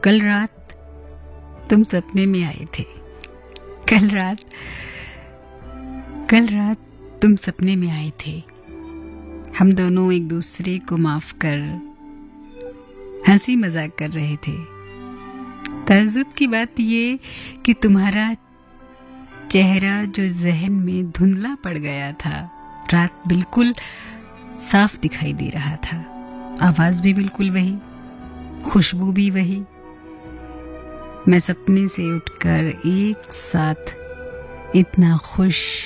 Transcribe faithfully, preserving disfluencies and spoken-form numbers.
कल रात तुम सपने में आए थे। कल रात कल रात तुम सपने में आए थे। हम दोनों एक दूसरे को माफ कर हंसी मजाक कर रहे थे। ताज्जुब की बात ये कि तुम्हारा चेहरा जो जहन में धुंधला पड़ गया था, रात बिल्कुल साफ दिखाई दे रहा था। आवाज भी बिल्कुल वही, खुशबू भी वही। मैं सपने से उठकर एक साथ इतना खुश